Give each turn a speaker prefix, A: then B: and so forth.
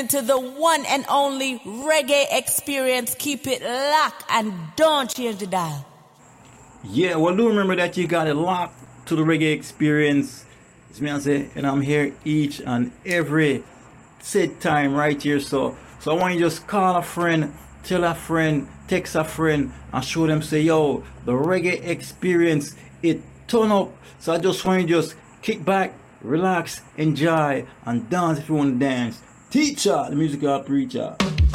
A: To the one and only reggae experience. Keep it locked and don't change the dial.
B: Yeah, well, do remember that you got it locked to the reggae experience. It's me, I say, and I'm here each and every set time right here. So I want you to just call a friend, tell a friend, text a friend, and show them, say, yo, the reggae experience, it turn up. So I just want you to just kick back, relax, enjoy, and dance if you want to dance. Teacher, the musical preacher.